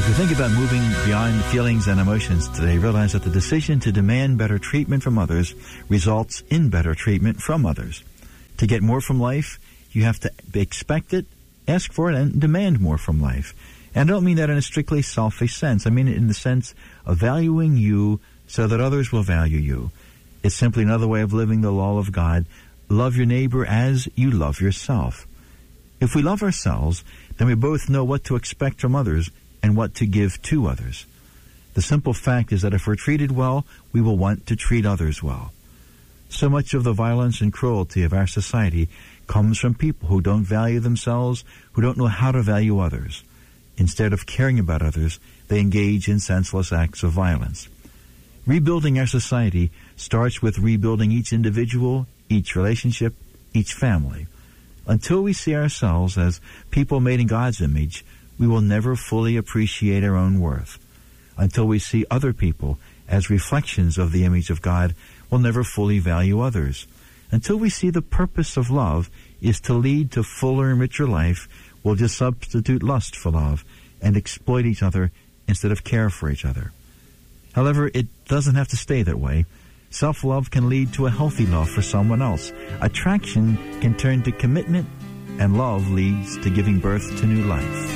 As we think about moving beyond feelings and emotions today, realize that the decision to demand better treatment from others results in better treatment from others. To get more from life, you have to expect it, ask for it, and demand more from life. And I don't mean that in a strictly selfish sense. I mean it in the sense of valuing you so that others will value you. It's simply another way of living the law of God. Love your neighbor as you love yourself. If we love ourselves, then we both know what to expect from others and what to give to others. The simple fact is that if we're treated well, we will want to treat others well. So much of the violence and cruelty of our society comes from people who don't value themselves, who don't know how to value others. Instead of caring about others, they engage in senseless acts of violence. Rebuilding our society starts with rebuilding each individual, each relationship, each family. Until we see ourselves as people made in God's image, we will never fully appreciate our own worth. Until we see other people as reflections of the image of God, we'll never fully value others. Until we see the purpose of love is to lead to fuller and richer life, we'll just substitute lust for love and exploit each other instead of care for each other. However, it doesn't have to stay that way. Self-love can lead to a healthy love for someone else. Attraction can turn to commitment, and love leads to giving birth to new life.